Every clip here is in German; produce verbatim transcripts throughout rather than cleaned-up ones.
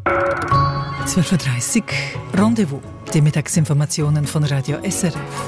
zwölf Uhr dreißig Rendezvous, die Mittagsinformationen von Radio S R F.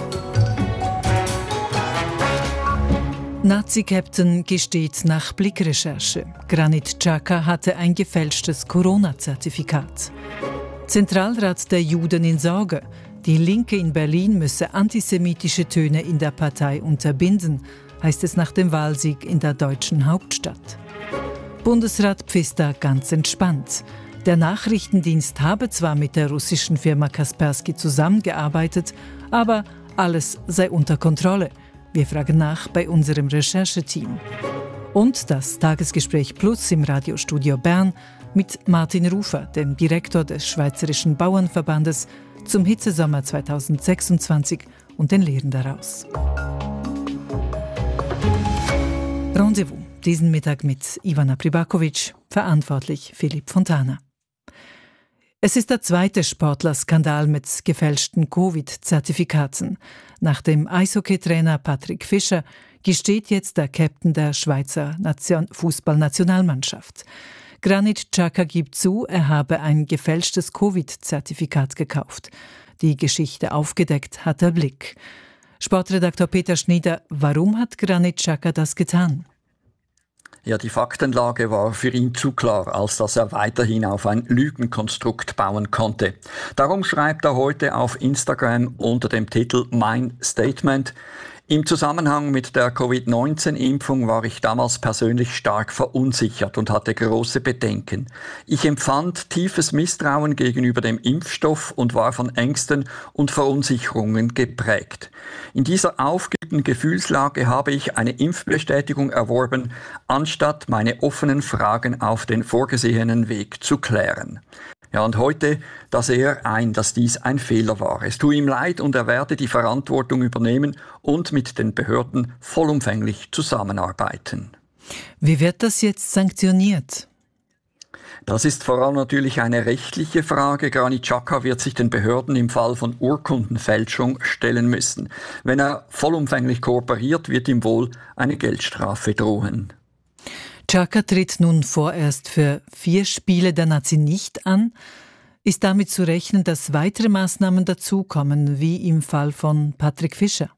Nazi-Captain gesteht nach Blickrecherche. Granit Xhaka hatte ein gefälschtes Corona-Zertifikat. Zentralrat der Juden in Sorge. Die Linke in Berlin müsse antisemitische Töne in der Partei unterbinden, heißt es nach dem Wahlsieg in der deutschen Hauptstadt. Bundesrat Pfister ganz entspannt. Der Nachrichtendienst habe zwar mit der russischen Firma Kaspersky zusammengearbeitet, aber alles sei unter Kontrolle. Wir fragen nach bei unserem Rechercheteam. Und das Tagesgespräch Plus im Radiostudio Bern mit Martin Rufer, dem Direktor des Schweizerischen Bauernverbandes, zum Hitzesommer zweitausendsechsundzwanzig und den Lehren daraus. Rendezvous, diesen Mittag mit Ivana Pribakovic, verantwortlich Philipp Fontana. Es ist der zweite Sportlerskandal mit gefälschten Covid-Zertifikaten. Nach dem Eishockeytrainer Patrick Fischer gesteht jetzt der Captain der Schweizer Nation- Fußballnationalmannschaft. Granit Xhaka gibt zu, er habe ein gefälschtes Covid-Zertifikat gekauft. Die Geschichte aufgedeckt hat der Blick. Sportredakteur Peter Schnieder, warum hat Granit Xhaka das getan? Ja, die Faktenlage war für ihn zu klar, als dass er weiterhin auf ein Lügenkonstrukt bauen konnte. Darum schreibt er heute auf Instagram unter dem Titel Mein Statement: Im Zusammenhang mit der Covid neunzehn Impfung war ich damals persönlich stark verunsichert und hatte große Bedenken. Ich empfand tiefes Misstrauen gegenüber dem Impfstoff und war von Ängsten und Verunsicherungen geprägt. In dieser aufgeübten Gefühlslage habe ich eine Impfbestätigung erworben, anstatt meine offenen Fragen auf den vorgesehenen Weg zu klären. Ja, und heute, da sehe er ein, dass dies ein Fehler war. Es tut ihm leid und er werde die Verantwortung übernehmen und mit den Behörden vollumfänglich zusammenarbeiten. Wie wird das jetzt sanktioniert? Das ist vor allem natürlich eine rechtliche Frage. Granit Xhaka wird sich den Behörden im Fall von Urkundenfälschung stellen müssen. Wenn er vollumfänglich kooperiert, wird ihm wohl eine Geldstrafe drohen. Xhaka tritt nun vorerst für vier Spiele der Nazi nicht an. Ist damit zu rechnen, dass weitere Maßnahmen dazukommen, wie im Fall von Patrick Fischer?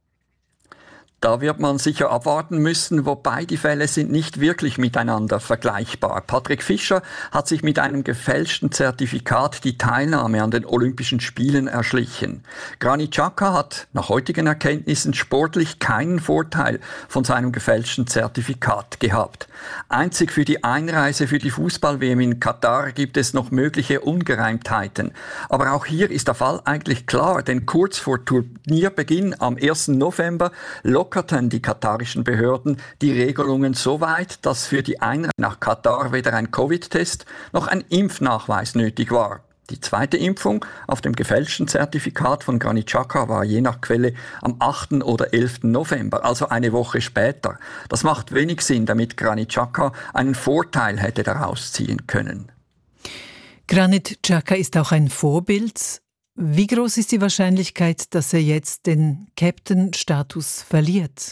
Da wird man sicher abwarten müssen, wobei die Fälle sind nicht wirklich miteinander vergleichbar. Patrick Fischer hat sich mit einem gefälschten Zertifikat die Teilnahme an den Olympischen Spielen erschlichen. Granit Xhaka hat nach heutigen Erkenntnissen sportlich keinen Vorteil von seinem gefälschten Zertifikat gehabt. Einzig für die Einreise für die Fußball-W M in Katar gibt es noch mögliche Ungereimtheiten. Aber auch hier ist der Fall eigentlich klar, denn kurz vor Turnierbeginn am ersten November lockerten die katarischen Behörden die Regelungen so weit, dass für die Einreise nach Katar weder ein Covid-Test noch ein Impfnachweis nötig war. Die zweite Impfung auf dem gefälschten Zertifikat von Granit Xhaka war je nach Quelle am achten oder elften November, also eine Woche später. Das macht wenig Sinn, damit Granit Xhaka einen Vorteil hätte daraus ziehen können. Granit Xhaka ist auch ein Vorbild. Wie groß ist die Wahrscheinlichkeit, dass er jetzt den Captain-Status verliert?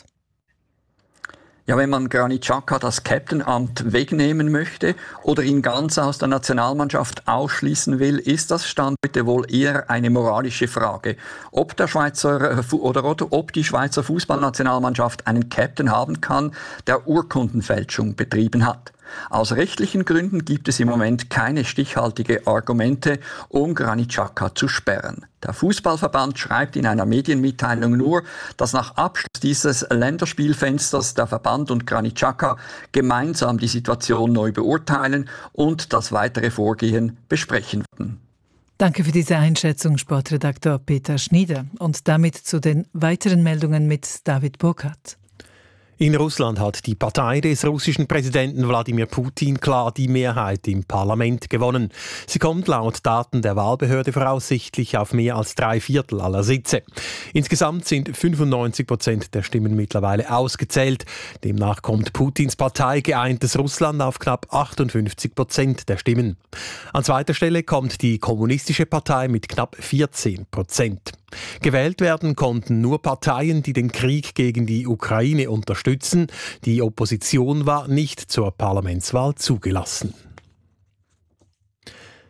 Ja, wenn man Granit Xhaka das Captain-Amt wegnehmen möchte oder ihn ganz aus der Nationalmannschaft ausschließen will, ist das Stand heute wohl eher eine moralische Frage. Ob der Schweizer oder ob die Schweizer Fußballnationalmannschaft einen Captain haben kann, der Urkundenfälschung betrieben hat. Aus rechtlichen Gründen gibt es im Moment keine stichhaltige Argumente, um Granit Xhaka zu sperren. Der Fußballverband schreibt in einer Medienmitteilung nur, dass nach Abschluss dieses Länderspielfensters der Verband und Granit Xhaka gemeinsam die Situation neu beurteilen und das weitere Vorgehen besprechen werden. Danke für diese Einschätzung, Sportredakteur Peter Schnieder. Und damit zu den weiteren Meldungen mit David Burkhardt. In Russland hat die Partei des russischen Präsidenten Wladimir Putin klar die Mehrheit im Parlament gewonnen. Sie kommt laut Daten der Wahlbehörde voraussichtlich auf mehr als drei Viertel aller Sitze. Insgesamt sind fünfundneunzig Prozent der Stimmen mittlerweile ausgezählt. Demnach kommt Putins Partei Geeintes Russland auf knapp achtundfünfzig Prozent der Stimmen. An zweiter Stelle kommt die Kommunistische Partei mit knapp vierzehn Prozent. Gewählt werden konnten nur Parteien, die den Krieg gegen die Ukraine unterstützen. Die Opposition war nicht zur Parlamentswahl zugelassen.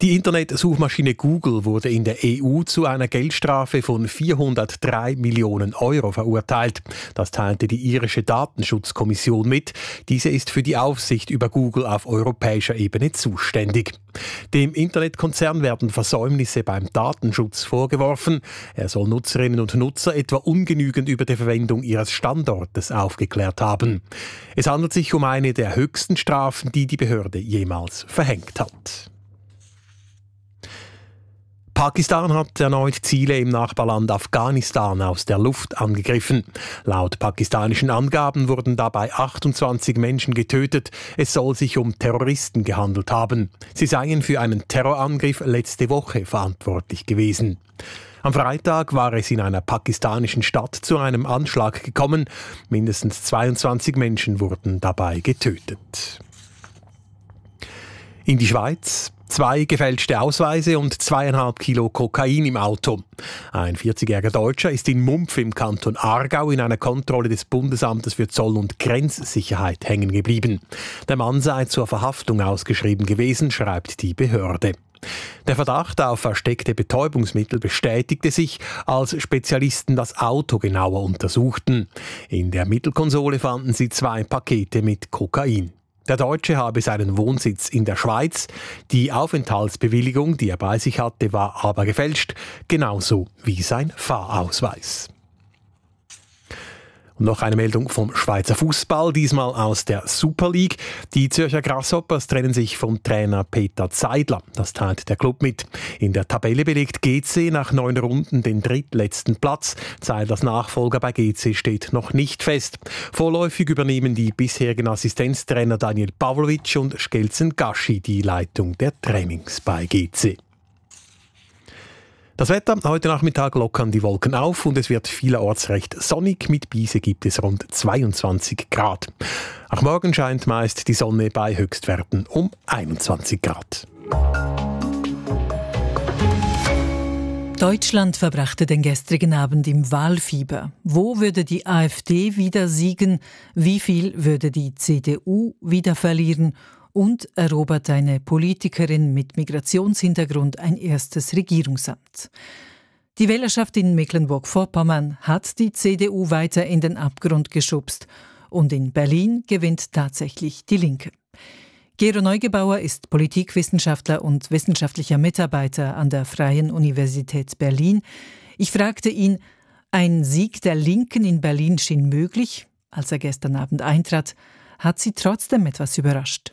Die Internetsuchmaschine Google wurde in der E U zu einer Geldstrafe von vierhundertdrei Millionen Euro verurteilt. Das teilte die irische Datenschutzkommission mit. Diese ist für die Aufsicht über Google auf europäischer Ebene zuständig. Dem Internetkonzern werden Versäumnisse beim Datenschutz vorgeworfen. Er soll Nutzerinnen und Nutzer etwa ungenügend über die Verwendung ihres Standortes aufgeklärt haben. Es handelt sich um eine der höchsten Strafen, die die Behörde jemals verhängt hat. Pakistan hat erneut Ziele im Nachbarland Afghanistan aus der Luft angegriffen. Laut pakistanischen Angaben wurden dabei achtundzwanzig Menschen getötet. Es soll sich um Terroristen gehandelt haben. Sie seien für einen Terrorangriff letzte Woche verantwortlich gewesen. Am Freitag war es in einer pakistanischen Stadt zu einem Anschlag gekommen. Mindestens zweiundzwanzig Menschen wurden dabei getötet. In die Schweiz. Zwei gefälschte Ausweise und zweieinhalb Kilo Kokain im Auto. Ein vierzigjähriger Deutscher ist in Mumpf im Kanton Aargau in einer Kontrolle des Bundesamtes für Zoll- und Grenzsicherheit hängen geblieben. Der Mann sei zur Verhaftung ausgeschrieben gewesen, schreibt die Behörde. Der Verdacht auf versteckte Betäubungsmittel bestätigte sich, als Spezialisten das Auto genauer untersuchten. In der Mittelkonsole fanden sie zwei Pakete mit Kokain. Der Deutsche habe seinen Wohnsitz in der Schweiz. Die Aufenthaltsbewilligung, die er bei sich hatte, war aber gefälscht, genauso wie sein Fahrausweis. Und noch eine Meldung vom Schweizer Fußball, diesmal aus der Super League. Die Zürcher Grasshoppers trennen sich vom Trainer Peter Zeidler. Das teilt der Club mit. In der Tabelle belegt G C nach neun Runden den drittletzten Platz. Zeidlers Nachfolger bei G C steht noch nicht fest. Vorläufig übernehmen die bisherigen Assistenztrainer Daniel Pavlovic und Skelzen Gaschi die Leitung der Trainings bei G C. Das Wetter, heute Nachmittag lockern die Wolken auf und es wird vielerorts recht sonnig. Mit Biese gibt es rund zweiundzwanzig Grad. Auch morgen scheint meist die Sonne bei Höchstwerten um einundzwanzig Grad. Deutschland verbrachte den gestrigen Abend im Wahlfieber. Wo würde die AfD wieder siegen? Wie viel würde die C D U wieder verlieren? Und erobert eine Politikerin mit Migrationshintergrund ein erstes Regierungsamt. Die Wählerschaft in Mecklenburg-Vorpommern hat die C D U weiter in den Abgrund geschubst und in Berlin gewinnt tatsächlich die Linke. Gero Neugebauer ist Politikwissenschaftler und wissenschaftlicher Mitarbeiter an der Freien Universität Berlin. Ich fragte ihn, ein Sieg der Linken in Berlin schien möglich. Als er gestern Abend eintrat, hat sie trotzdem etwas überrascht.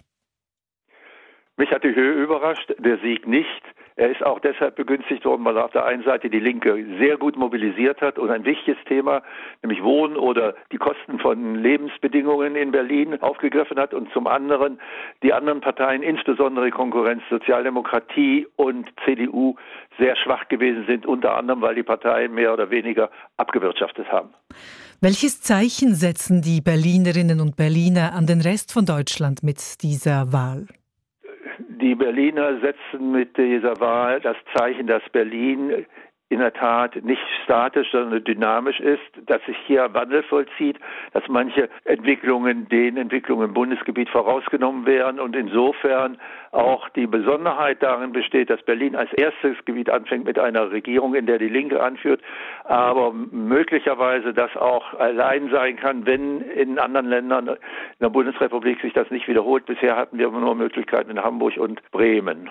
Mich hat die Höhe überrascht, der Sieg nicht. Er ist auch deshalb begünstigt worden, weil auf der einen Seite die Linke sehr gut mobilisiert hat und ein wichtiges Thema, nämlich Wohnen oder die Kosten von Lebensbedingungen in Berlin aufgegriffen hat und zum anderen die anderen Parteien, insbesondere die Konkurrenz Sozialdemokratie und C D U, sehr schwach gewesen sind, unter anderem, weil die Parteien mehr oder weniger abgewirtschaftet haben. Welches Zeichen setzen die Berlinerinnen und Berliner an den Rest von Deutschland mit dieser Wahl? Die Berliner setzen mit dieser Wahl das Zeichen, dass Berlin in der Tat nicht statisch, sondern dynamisch ist, dass sich hier Wandel vollzieht, dass manche Entwicklungen den Entwicklungen im Bundesgebiet vorausgenommen werden und insofern auch die Besonderheit darin besteht, dass Berlin als erstes Gebiet anfängt mit einer Regierung, in der die Linke anführt, aber möglicherweise das auch allein sein kann, wenn in anderen Ländern in der Bundesrepublik sich das nicht wiederholt. Bisher hatten wir nur Möglichkeiten in Hamburg und Bremen.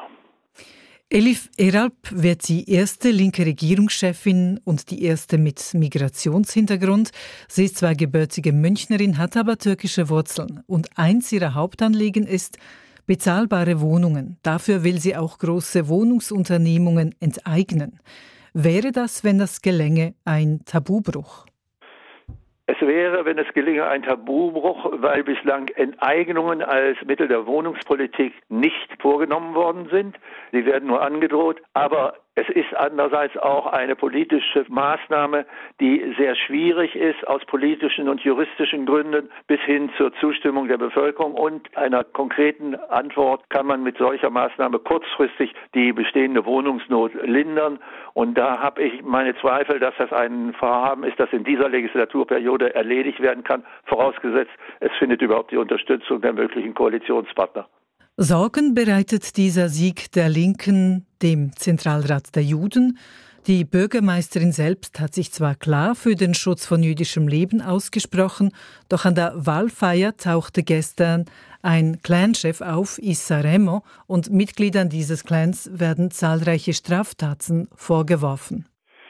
Elif Eralp wird die erste linke Regierungschefin und die erste mit Migrationshintergrund. Sie ist zwar gebürtige Münchnerin, hat aber türkische Wurzeln. Und eins ihrer Hauptanliegen ist bezahlbare Wohnungen. Dafür will sie auch große Wohnungsunternehmungen enteignen. Wäre das, wenn das gelänge, ein Tabubruch? Es wäre, wenn es gelinge, ein Tabubruch, weil bislang Enteignungen als Mittel der Wohnungspolitik nicht vorgenommen worden sind. Sie werden nur angedroht, aber es ist andererseits auch eine politische Maßnahme, die sehr schwierig ist, aus politischen und juristischen Gründen bis hin zur Zustimmung der Bevölkerung. Und einer konkreten Antwort kann man mit solcher Maßnahme kurzfristig die bestehende Wohnungsnot lindern. Und da habe ich meine Zweifel, dass das ein Vorhaben ist, das in dieser Legislaturperiode erledigt werden kann, vorausgesetzt, es findet überhaupt die Unterstützung der möglichen Koalitionspartner. Sorgen bereitet dieser Sieg der Linken dem Zentralrat der Juden. Die Bürgermeisterin selbst hat sich zwar klar für den Schutz von jüdischem Leben ausgesprochen, doch an der Wahlfeier tauchte gestern ein Clanchef auf, Issa Remo, und Mitgliedern dieses Clans werden zahlreiche Straftaten vorgeworfen.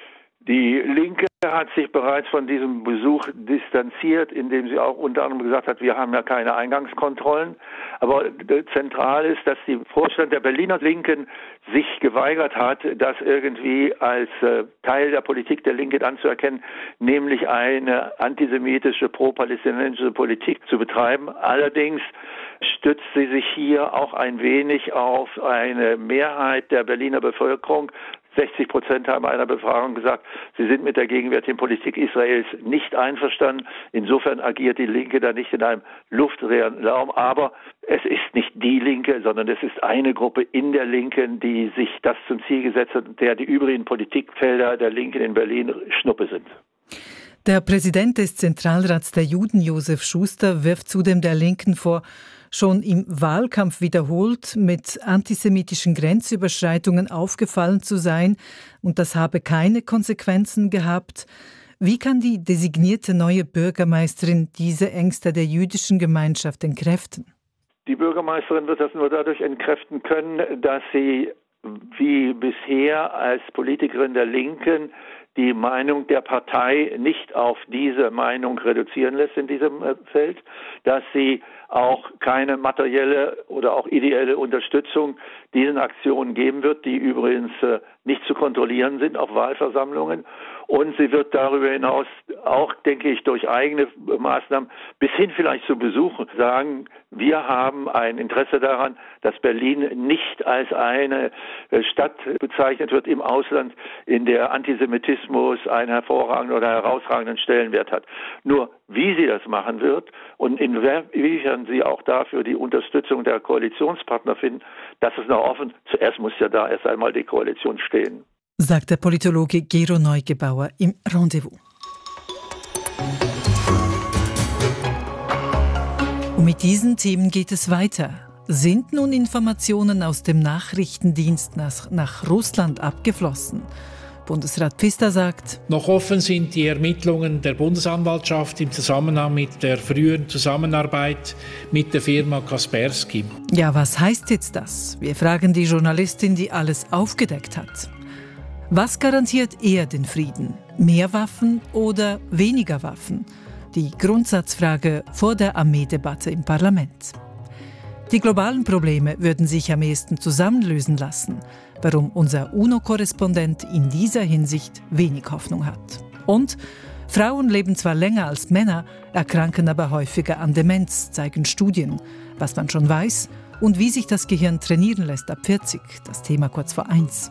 Die Linke hat sich bereits von diesem Besuch distanziert, indem sie auch unter anderem gesagt hat, wir haben ja keine Eingangskontrollen. Aber zentral ist, dass der Vorstand der Berliner Linken sich geweigert hat, das irgendwie als Teil der Politik der Linken anzuerkennen, nämlich eine antisemitische, pro-palästinensische Politik zu betreiben. Allerdings stützt sie sich hier auch ein wenig auf eine Mehrheit der Berliner Bevölkerung. sechzig Prozent haben einer Befragung gesagt, sie sind mit der gegenwärtigen Politik Israels nicht einverstanden. Insofern agiert die Linke da nicht in einem luftleeren Raum. Aber es ist nicht die Linke, sondern es ist eine Gruppe in der Linken, die sich das zum Ziel gesetzt hat, der die übrigen Politikfelder der Linken in Berlin Schnuppe sind. Der Präsident des Zentralrats der Juden, Josef Schuster, wirft zudem der Linken vor, schon im Wahlkampf wiederholt mit antisemitischen Grenzüberschreitungen aufgefallen zu sein, und das habe keine Konsequenzen gehabt. Wie kann die designierte neue Bürgermeisterin diese Ängste der jüdischen Gemeinschaft entkräften? Die Bürgermeisterin wird das nur dadurch entkräften können, dass sie wie bisher als Politikerin der Linken die Meinung der Partei nicht auf diese Meinung reduzieren lässt in diesem Feld, dass sie auch keine materielle oder auch ideelle Unterstützung diesen Aktionen geben wird, die übrigens nicht zu kontrollieren sind auf Wahlversammlungen. Und sie wird darüber hinaus auch, denke ich, durch eigene Maßnahmen bis hin vielleicht zu Besuchen sagen, wir haben ein Interesse daran, dass Berlin nicht als eine Stadt bezeichnet wird im Ausland, in der Antisemitismus einen hervorragenden oder herausragenden Stellenwert hat. Nur wie sie das machen wird und inwiefern sie auch dafür die Unterstützung der Koalitionspartner finden, das ist noch offen. Zuerst muss ja da erst einmal die Koalition stehen. Sagt der Politologe Gero Neugebauer im Rendezvous. Und mit diesen Themen geht es weiter. Sind nun Informationen aus dem Nachrichtendienst nach, nach Russland abgeflossen? Bundesrat Pfister sagt, noch offen sind die Ermittlungen der Bundesanwaltschaft im Zusammenhang mit der früheren Zusammenarbeit mit der Firma Kaspersky. Ja, was heißt jetzt das? Wir fragen die Journalistin, die alles aufgedeckt hat. Was garantiert eher den Frieden? Mehr Waffen oder weniger Waffen? Die Grundsatzfrage vor der Armeedebatte im Parlament. Die globalen Probleme würden sich am ehesten zusammenlösen lassen, warum unser UNO-Korrespondent in dieser Hinsicht wenig Hoffnung hat. Und Frauen leben zwar länger als Männer, erkranken aber häufiger an Demenz, zeigen Studien. Was man schon weiß und wie sich das Gehirn trainieren lässt ab vierzig, das Thema kurz vor eins.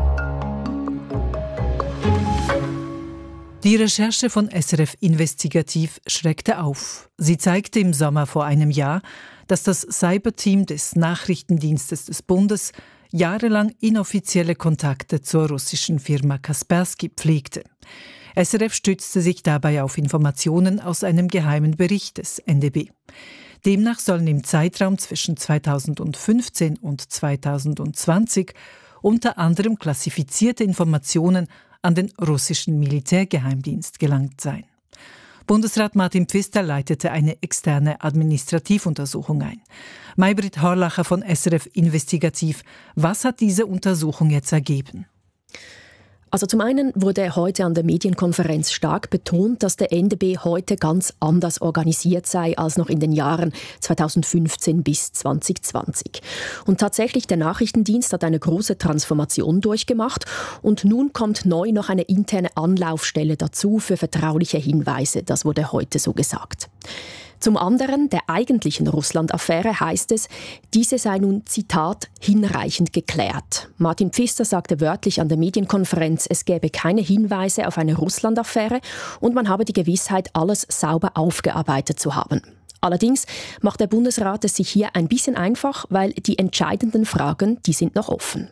Die Recherche von S R F Investigativ schreckte auf. Sie zeigte im Sommer vor einem Jahr, dass das Cyberteam des Nachrichtendienstes des Bundes jahrelang inoffizielle Kontakte zur russischen Firma Kaspersky pflegte. S R F stützte sich dabei auf Informationen aus einem geheimen Bericht des N D B. Demnach sollen im Zeitraum zwischen zweitausendfünfzehn und zweitausendzwanzig unter anderem klassifizierte Informationen an den russischen Militärgeheimdienst gelangt sein. Bundesrat Martin Pfister leitete eine externe Administrativuntersuchung ein. Maybrit Horlacher von S R F Investigativ. Was hat diese Untersuchung jetzt ergeben? Also zum einen wurde heute an der Medienkonferenz stark betont, dass der N D B heute ganz anders organisiert sei als noch in den Jahren zweitausendfünfzehn bis zweitausendzwanzig. Und tatsächlich, der Nachrichtendienst hat eine große Transformation durchgemacht und nun kommt neu noch eine interne Anlaufstelle dazu für vertrauliche Hinweise. Das wurde heute so gesagt. Zum anderen, der eigentlichen Russland-Affäre heißt es, diese sei nun, Zitat, hinreichend geklärt. Martin Pfister sagte wörtlich an der Medienkonferenz, es gäbe keine Hinweise auf eine Russland-Affäre und man habe die Gewissheit, alles sauber aufgearbeitet zu haben. Allerdings macht der Bundesrat es sich hier ein bisschen einfach, weil die entscheidenden Fragen, die sind noch offen.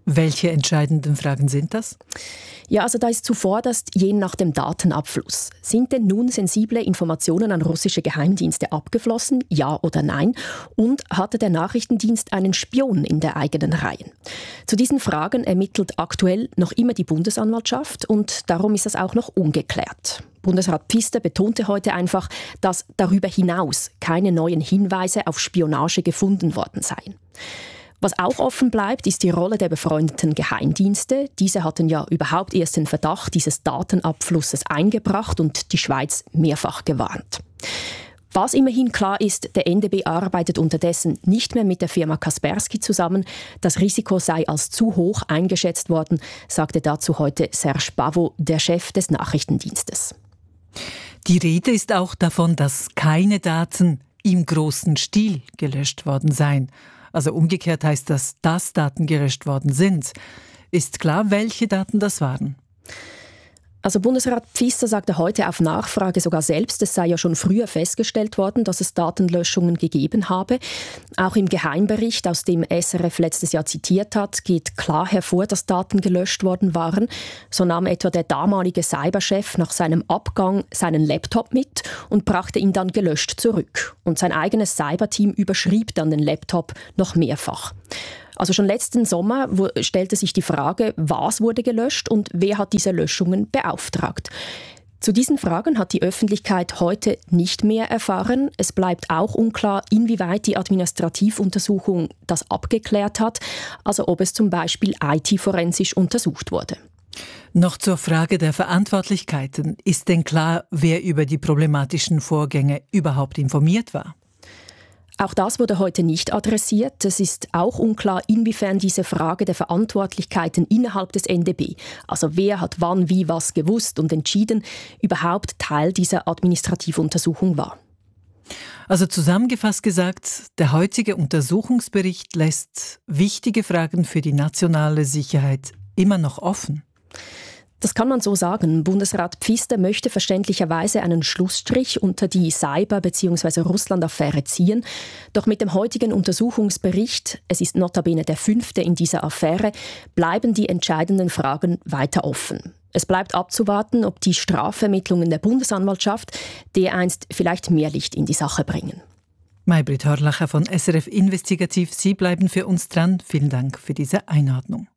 Welche entscheidenden Fragen sind das? Ja, also da ist zuvorderst je nach dem Datenabfluss. Sind denn nun sensible Informationen an russische Geheimdienste abgeflossen, ja oder nein? Und hatte der Nachrichtendienst einen Spion in der eigenen Reihen? Zu diesen Fragen ermittelt aktuell noch immer die Bundesanwaltschaft und darum ist das auch noch ungeklärt. Bundesrat Pfister betonte heute einfach, dass darüber hinaus keine neuen Hinweise auf Spionage gefunden worden seien. Was auch offen bleibt, ist die Rolle der befreundeten Geheimdienste. Diese hatten ja überhaupt erst den Verdacht dieses Datenabflusses eingebracht und die Schweiz mehrfach gewarnt. Was immerhin klar ist, der N D B arbeitet unterdessen nicht mehr mit der Firma Kaspersky zusammen. Das Risiko sei als zu hoch eingeschätzt worden, sagte dazu heute Serge Pavot, der Chef des Nachrichtendienstes. Die Rede ist auch davon, dass keine Daten im großen Stil gelöscht worden seien. Also umgekehrt heißt das, dass Daten gelöscht worden sind. Ist klar, welche Daten das waren? Also Bundesrat Pfister sagte heute auf Nachfrage sogar selbst, es sei ja schon früher festgestellt worden, dass es Datenlöschungen gegeben habe. Auch im Geheimbericht, aus dem S R F letztes Jahr zitiert hat, geht klar hervor, dass Daten gelöscht worden waren. So nahm etwa der damalige Cyberchef nach seinem Abgang seinen Laptop mit und brachte ihn dann gelöscht zurück. Und sein eigenes Cyberteam überschrieb dann den Laptop noch mehrfach. Also schon letzten Sommer stellte sich die Frage, was wurde gelöscht und wer hat diese Löschungen beauftragt. Zu diesen Fragen hat die Öffentlichkeit heute nicht mehr erfahren. Es bleibt auch unklar, inwieweit die Administrativuntersuchung das abgeklärt hat, also ob es zum Beispiel I T-forensisch untersucht wurde. Noch zur Frage der Verantwortlichkeiten. Ist denn klar, wer über die problematischen Vorgänge überhaupt informiert war? Auch das wurde heute nicht adressiert. Es ist auch unklar, inwiefern diese Frage der Verantwortlichkeiten innerhalb des N D B, also wer hat wann wie was gewusst und entschieden, überhaupt Teil dieser Administrativuntersuchung war. Also zusammengefasst gesagt, der heutige Untersuchungsbericht lässt wichtige Fragen für die nationale Sicherheit immer noch offen. Das kann man so sagen. Bundesrat Pfister möchte verständlicherweise einen Schlussstrich unter die Cyber- bzw. Russland-Affäre ziehen. Doch mit dem heutigen Untersuchungsbericht, es ist notabene der fünfte in dieser Affäre, bleiben die entscheidenden Fragen weiter offen. Es bleibt abzuwarten, ob die Strafvermittlungen der Bundesanwaltschaft dereinst vielleicht mehr Licht in die Sache bringen. Maybrit Hörlacher von S R F Investigativ, Sie bleiben für uns dran. Vielen Dank für diese Einordnung.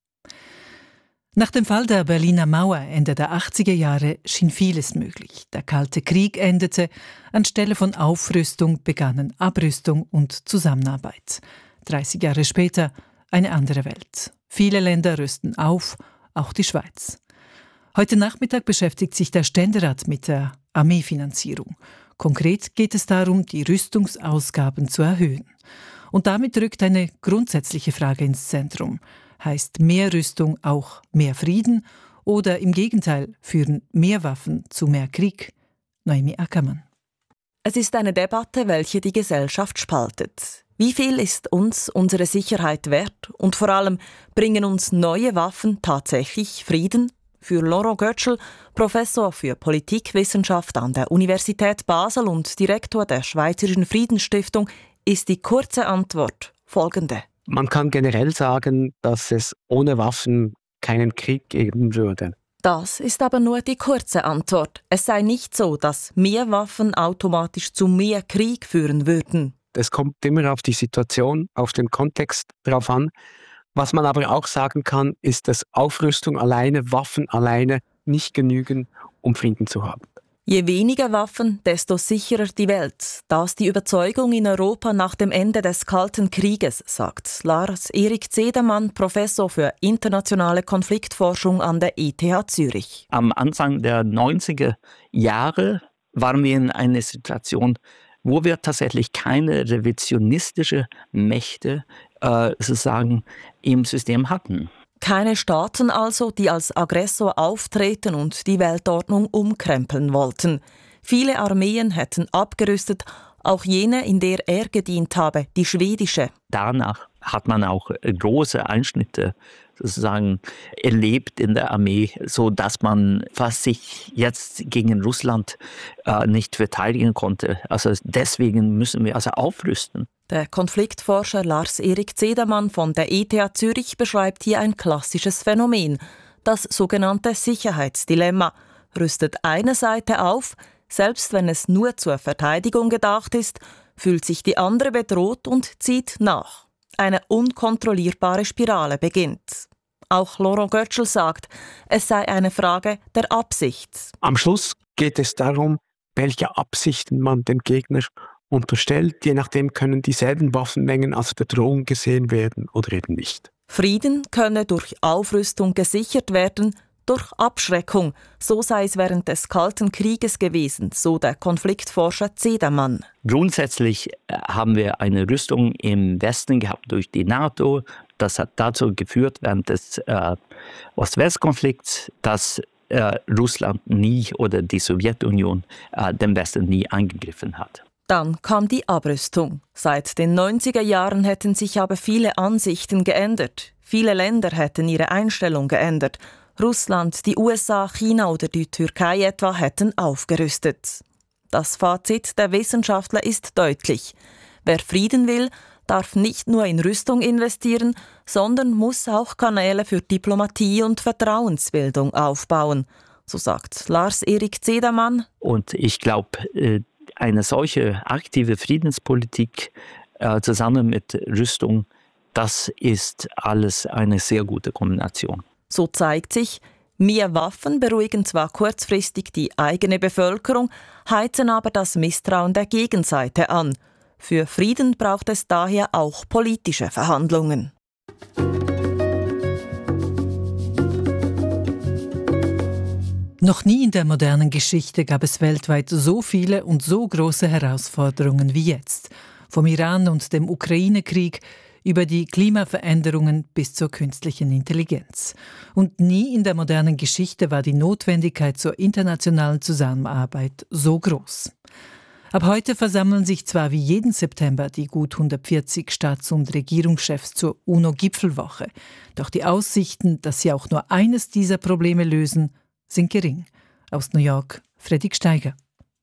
Nach dem Fall der Berliner Mauer Ende der achtziger Jahre schien vieles möglich. Der Kalte Krieg endete, anstelle von Aufrüstung begannen Abrüstung und Zusammenarbeit. dreißig Jahre später eine andere Welt. Viele Länder rüsten auf, auch die Schweiz. Heute Nachmittag beschäftigt sich der Ständerat mit der Armeefinanzierung. Konkret geht es darum, die Rüstungsausgaben zu erhöhen. Und damit rückt eine grundsätzliche Frage ins Zentrum. Heißt mehr Rüstung auch mehr Frieden oder im Gegenteil führen mehr Waffen zu mehr Krieg? Noemi Ackermann. Es ist eine Debatte, welche die Gesellschaft spaltet. Wie viel ist uns unsere Sicherheit wert und vor allem bringen uns neue Waffen tatsächlich Frieden? Für Laurent Götschel, Professor für Politikwissenschaft an der Universität Basel und Direktor der Schweizerischen Friedensstiftung, ist die kurze Antwort folgende. Man kann generell sagen, dass es ohne Waffen keinen Krieg geben würde. Das ist aber nur die kurze Antwort. Es sei nicht so, dass mehr Waffen automatisch zu mehr Krieg führen würden. Es kommt immer auf die Situation, auf den Kontext drauf an. Was man aber auch sagen kann, ist, dass Aufrüstung alleine, Waffen alleine nicht genügen, um Frieden zu haben. Je weniger Waffen, desto sicherer die Welt. Das ist die Überzeugung in Europa nach dem Ende des Kalten Krieges, sagt Lars-Erik Zedermann, Professor für internationale Konfliktforschung an der E T H Zürich. Am Anfang der neunziger Jahre waren wir in einer Situation, wo wir tatsächlich keine revisionistische Mächte äh, sozusagen im System hatten. Keine Staaten also, die als Aggressor auftreten und die Weltordnung umkrempeln wollten. Viele Armeen hätten abgerüstet, auch jene, in der er gedient habe, die schwedische. Danach hat man auch große Einschnitte sozusagen erlebt in der Armee, so dass man fast sich jetzt gegen Russland äh, nicht verteidigen konnte. Also deswegen müssen wir also aufrüsten. Der Konfliktforscher Lars-Erik Zedermann von der E T H Zürich beschreibt hier ein klassisches Phänomen, das sogenannte Sicherheitsdilemma. Rüstet eine Seite auf, selbst wenn es nur zur Verteidigung gedacht ist, fühlt sich die andere bedroht und zieht nach. Eine unkontrollierbare Spirale beginnt. Auch Laurent Götschel sagt, es sei eine Frage der Absicht. Am Schluss geht es darum, welche Absichten man dem Gegner unterstellt. Je nachdem können dieselben Waffenmengen als Bedrohung gesehen werden oder eben nicht. Frieden könne durch Aufrüstung gesichert werden, durch Abschreckung. So sei es während des Kalten Krieges gewesen, so der Konfliktforscher Zedermann. Grundsätzlich haben wir eine Rüstung im Westen gehabt durch die NATO. Das hat dazu geführt während des äh, Ost-West-Konflikts, dass äh, Russland nie oder die Sowjetunion äh, den Westen nie angegriffen hat. Dann kam die Abrüstung. Seit den neunziger Jahren hätten sich aber viele Ansichten geändert. Viele Länder hätten ihre Einstellung geändert. Russland, die U S A, China oder die Türkei etwa hätten aufgerüstet. Das Fazit der Wissenschaftler ist deutlich. Wer Frieden will, darf nicht nur in Rüstung investieren, sondern muss auch Kanäle für Diplomatie und Vertrauensbildung aufbauen. So sagt Lars-Erik Zedermann. Und ich glaube, eine solche aktive Friedenspolitik äh, zusammen mit Rüstung, das ist alles eine sehr gute Kombination. So zeigt sich, mehr Waffen beruhigen zwar kurzfristig die eigene Bevölkerung, heizen aber das Misstrauen der Gegenseite an. Für Frieden braucht es daher auch politische Verhandlungen. Noch nie in der modernen Geschichte gab es weltweit so viele und so große Herausforderungen wie jetzt. Vom Iran und dem Ukraine-Krieg über die Klimaveränderungen bis zur künstlichen Intelligenz. Und nie in der modernen Geschichte war die Notwendigkeit zur internationalen Zusammenarbeit so groß. Ab heute versammeln sich zwar wie jeden September die gut hundertvierzig Staats- und Regierungschefs zur UNO-Gipfelwoche, doch die Aussichten, dass sie auch nur eines dieser Probleme lösen, sind gering. Aus New York, Fredrik Steiger.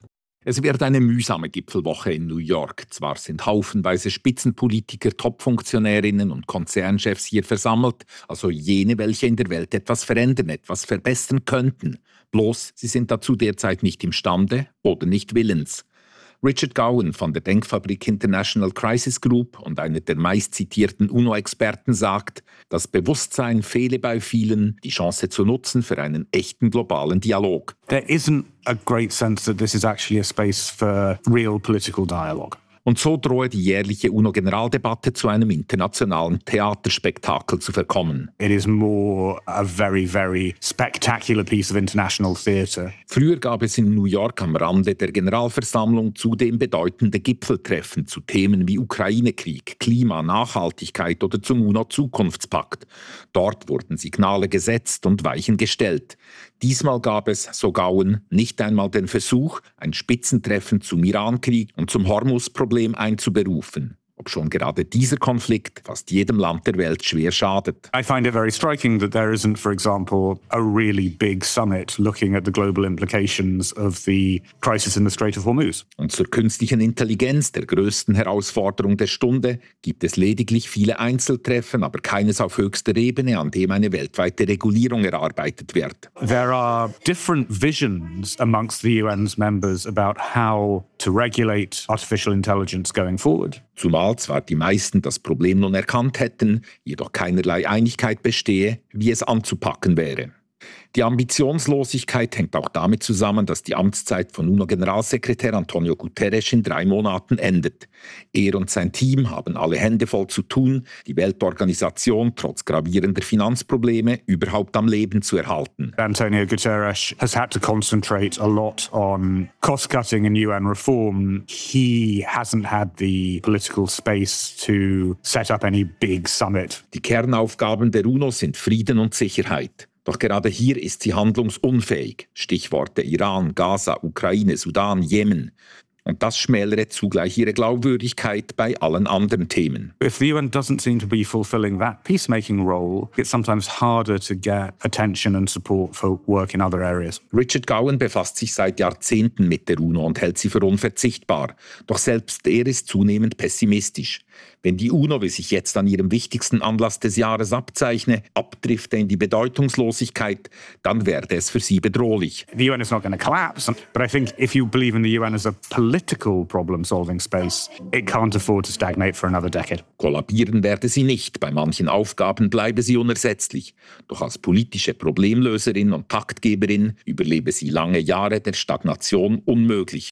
Es wird eine mühsame Gipfelwoche in New York. Zwar sind haufenweise Spitzenpolitiker, Topfunktionärinnen und Konzernchefs hier versammelt, also jene, welche in der Welt etwas verändern, etwas verbessern könnten. Bloß, sie sind dazu derzeit nicht imstande oder nicht willens. Richard Gowan von der Denkfabrik International Crisis Group und einer der meistzitierten UNO-Experten sagt, das Bewusstsein fehle bei vielen, die Chance zu nutzen für einen echten globalen Dialog. There isn't a great sense that this is actually a space for real political dialogue. Und so drohe die jährliche UNO-Generaldebatte zu einem internationalen Theaterspektakel zu verkommen. It is more a very, very spectacular piece of international theatre. Früher gab es in New York am Rande der Generalversammlung zudem bedeutende Gipfeltreffen zu Themen wie Ukraine-Krieg, Klima, Nachhaltigkeit oder zum UNO-Zukunftspakt. Dort wurden Signale gesetzt und Weichen gestellt. Diesmal gab es, so Gowan, nicht einmal den Versuch, ein Spitzentreffen zum Iran-Krieg und zum Hormuz-Problem einzuberufen. Obschon gerade dieser Konflikt fast jedem Land der Welt schwer schadet. I find it very striking that there isn't, for example, a really big summit looking at the global implications of the crisis in the Strait of Hormuz. Und zur künstlichen Intelligenz, der größten Herausforderung der Stunde, gibt es lediglich viele Einzeltreffen, aber keines auf höchster Ebene, an dem eine weltweite Regulierung erarbeitet wird. There are different visions amongst the U N's members about how to regulate artificial intelligence going forward. Zumal zwar die meisten das Problem nun erkannt hätten, jedoch keinerlei Einigkeit bestehe, wie es anzupacken wäre. Die Ambitionslosigkeit hängt auch damit zusammen, dass die Amtszeit von UNO-Generalsekretär Antonio Guterres in drei Monaten endet. Er und sein Team haben alle Hände voll zu tun, die Weltorganisation trotz gravierender Finanzprobleme überhaupt am Leben zu erhalten. Antonio Guterres has had to concentrate a lot on cost-cutting and U N reform. He hasn't had the political space to set up any big summit. Die Kernaufgaben der UNO sind Frieden und Sicherheit. Doch gerade hier ist sie handlungsunfähig. Stichworte Iran, Gaza, Ukraine, Sudan, Jemen. Und das schmälere zugleich ihre Glaubwürdigkeit bei allen anderen Themen. If the U N doesn't seem to be fulfilling that peacemaking role, it's sometimes harder to get attention and support for work in other areas. Richard Gowan befasst sich seit Jahrzehnten mit der UNO und hält sie für unverzichtbar. Doch selbst er ist zunehmend pessimistisch. Wenn die UNO, wie sich jetzt an ihrem wichtigsten Anlass des Jahres abzeichne, abdrifte in die Bedeutungslosigkeit, dann werde es für sie bedrohlich. The U N is not going to collapse, but I think if you believe in the U N as a political problem-solving space, it can't afford to stagnate for another decade. Kollabieren werde sie nicht. Bei manchen Aufgaben bleibe sie unersetzlich. Doch als politische Problemlöserin und Taktgeberin überlebe sie lange Jahre der Stagnation unmöglich.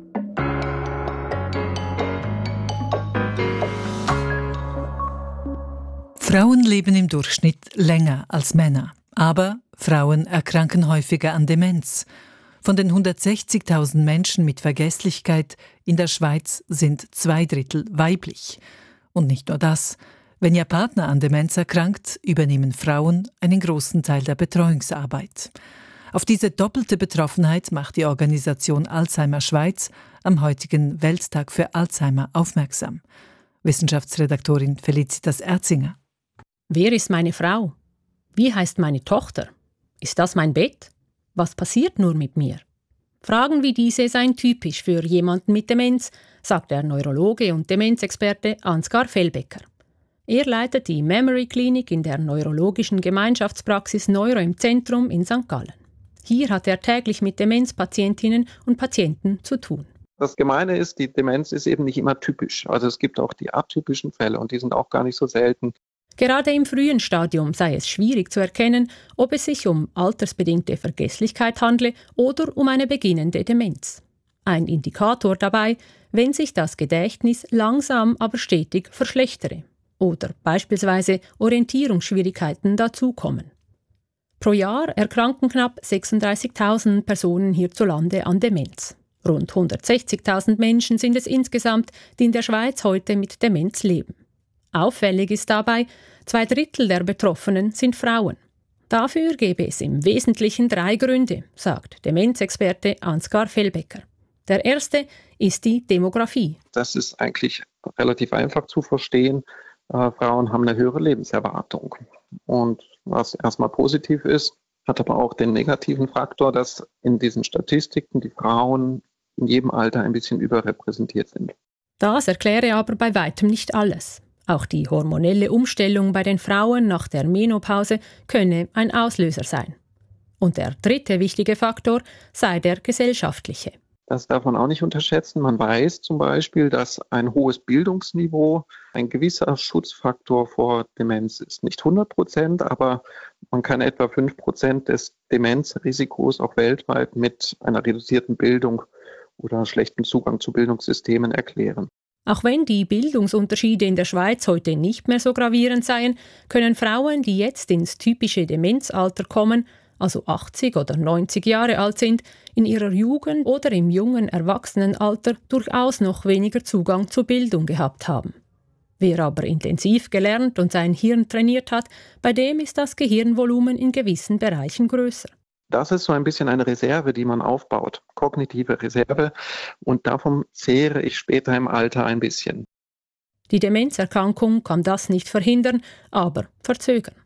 Frauen leben im Durchschnitt länger als Männer, aber Frauen erkranken häufiger an Demenz. Von den hundertsechzigtausend Menschen mit Vergesslichkeit in der Schweiz sind zwei Drittel weiblich. Und nicht nur das. Wenn ihr Partner an Demenz erkrankt, übernehmen Frauen einen großen Teil der Betreuungsarbeit. Auf diese doppelte Betroffenheit macht die Organisation Alzheimer Schweiz am heutigen Welttag für Alzheimer aufmerksam. Wissenschaftsredaktorin Felicitas Erzinger. Wer ist meine Frau? Wie heißt meine Tochter? Ist das mein Bett? Was passiert nur mit mir? Fragen wie diese seien typisch für jemanden mit Demenz, sagt der Neurologe und Demenzexperte Ansgar Fellbecker. Er leitet die Memory Clinic in der neurologischen Gemeinschaftspraxis Neuro im Zentrum in Sankt Gallen. Hier hat er täglich mit Demenzpatientinnen und Patienten zu tun. Das Gemeine ist, die Demenz ist eben nicht immer typisch. Also es gibt auch die atypischen Fälle und die sind auch gar nicht so selten. Gerade im frühen Stadium sei es schwierig zu erkennen, ob es sich um altersbedingte Vergesslichkeit handle oder um eine beginnende Demenz. Ein Indikator dabei, wenn sich das Gedächtnis langsam aber stetig verschlechtere oder beispielsweise Orientierungsschwierigkeiten dazukommen. Pro Jahr erkranken knapp sechsunddreißigtausend Personen hierzulande an Demenz. Rund hundertsechzigtausend Menschen sind es insgesamt, die in der Schweiz heute mit Demenz leben. Auffällig ist dabei, zwei Drittel der Betroffenen sind Frauen. Dafür gäbe es im Wesentlichen drei Gründe, sagt Demenzexperte Ansgar Fellbecker. Der erste ist die Demografie. Das ist eigentlich relativ einfach zu verstehen. Äh, Frauen haben eine höhere Lebenserwartung. Und was erstmal positiv ist, hat aber auch den negativen Faktor, dass in diesen Statistiken die Frauen in jedem Alter ein bisschen überrepräsentiert sind. Das erkläre aber bei weitem nicht alles. Auch die hormonelle Umstellung bei den Frauen nach der Menopause könne ein Auslöser sein. Und der dritte wichtige Faktor sei der gesellschaftliche. Das darf man auch nicht unterschätzen. Man weiß zum Beispiel, dass ein hohes Bildungsniveau ein gewisser Schutzfaktor vor Demenz ist. Nicht hundert Prozent, aber man kann etwa fünf Prozent des Demenzrisikos auch weltweit mit einer reduzierten Bildung oder schlechtem Zugang zu Bildungssystemen erklären. Auch wenn die Bildungsunterschiede in der Schweiz heute nicht mehr so gravierend seien, können Frauen, die jetzt ins typische Demenzalter kommen, also achtzig oder neunzig Jahre alt sind, in ihrer Jugend oder im jungen Erwachsenenalter durchaus noch weniger Zugang zur Bildung gehabt haben. Wer aber intensiv gelernt und sein Hirn trainiert hat, bei dem ist das Gehirnvolumen in gewissen Bereichen größer. Das ist so ein bisschen eine Reserve, die man aufbaut, kognitive Reserve, und davon zehre ich später im Alter ein bisschen. Die Demenzerkrankung kann das nicht verhindern, aber verzögern.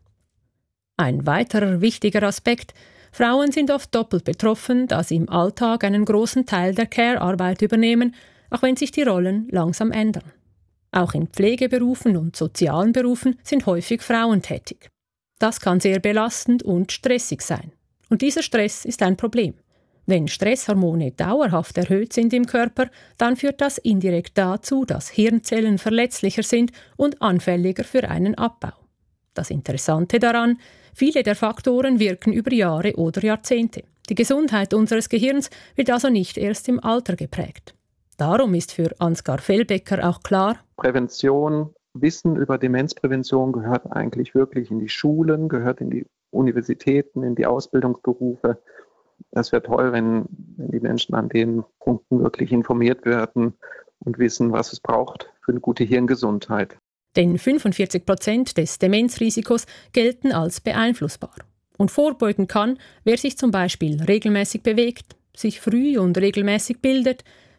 Ein weiterer wichtiger Aspekt: Frauen sind oft doppelt betroffen, da sie im Alltag einen großen Teil der Care-Arbeit übernehmen, auch wenn sich die Rollen langsam ändern. Auch in Pflegeberufen und sozialen Berufen sind häufig Frauen tätig. Das kann sehr belastend und stressig sein. Und dieser Stress ist ein Problem. Wenn Stresshormone dauerhaft erhöht sind im Körper, dann führt das indirekt dazu, dass Hirnzellen verletzlicher sind und anfälliger für einen Abbau. Das Interessante daran: viele der Faktoren wirken über Jahre oder Jahrzehnte. Die Gesundheit unseres Gehirns wird also nicht erst im Alter geprägt. Darum ist für Ansgar Fellbecker auch klar: Prävention, Wissen über Demenzprävention gehört eigentlich wirklich in die Schulen, gehört in die Universitäten, in die Ausbildungsberufe. Das wäre toll, wenn, wenn die Menschen an den Punkten wirklich informiert werden und wissen, was es braucht für eine gute Hirngesundheit. Denn fünfundvierzig Prozent des Demenzrisikos gelten als beeinflussbar. Und vorbeugen kann, wer sich zum Beispiel regelmäßig bewegt, sich früh und regelmäßig bildet,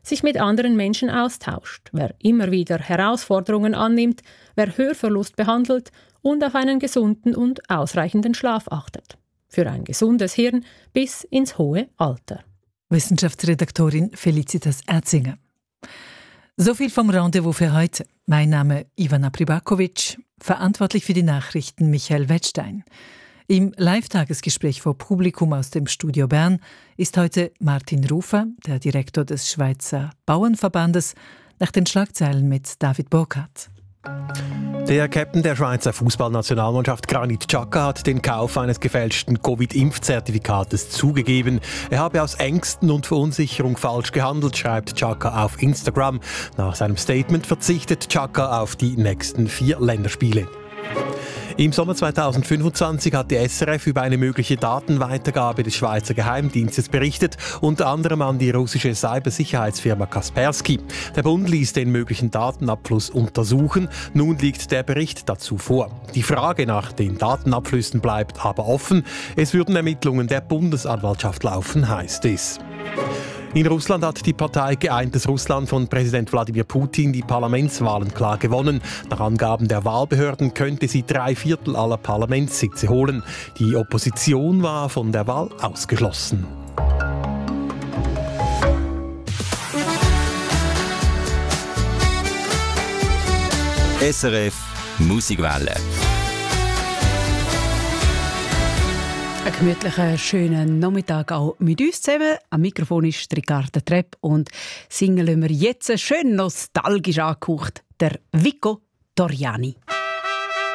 sich mit anderen Menschen austauscht, wer immer wieder Herausforderungen annimmt, wer Hörverlust behandelt und auf einen gesunden und ausreichenden Schlaf achtet. Für ein gesundes Hirn bis ins hohe Alter. Wissenschaftsredaktorin Felicitas Erzinger. So viel vom Rendezvous für heute. Mein Name Ivana Pribakovic, verantwortlich für die Nachrichten Michael Wettstein. Im Live-Tagesgespräch vor Publikum aus dem Studio Bern ist heute Martin Rufer, der Direktor des Schweizer Bauernverbandes, nach den Schlagzeilen mit David Burkhardt. Der Captain der Schweizer Fußballnationalmannschaft Granit Xhaka hat den Kauf eines gefälschten Covid-Impfzertifikates zugegeben. Er habe aus Ängsten und Verunsicherung falsch gehandelt, schreibt Xhaka auf Instagram. Nach seinem Statement verzichtet Xhaka auf die nächsten vier Länderspiele. Im Sommer zweitausendfünfundzwanzig hat die S R F über eine mögliche Datenweitergabe des Schweizer Geheimdienstes berichtet, unter anderem an die russische Cybersicherheitsfirma Kaspersky. Der Bund ließ den möglichen Datenabfluss untersuchen. Nun liegt der Bericht dazu vor. Die Frage nach den Datenabflüssen bleibt aber offen. Es würden Ermittlungen der Bundesanwaltschaft laufen, heißt es. In Russland hat die Partei Geeintes Russland von Präsident Wladimir Putin die Parlamentswahlen klar gewonnen. Nach Angaben der Wahlbehörden könnte sie drei Viertel aller Parlamentssitze holen. Die Opposition war von der Wahl ausgeschlossen. S R F Musikwelle. Einen gemütlichen, schönen Nachmittag auch mit uns zusammen. Am Mikrofon ist Ricarda Trepp und singen wir jetzt schön nostalgisch angehaucht, der Vico Torriani.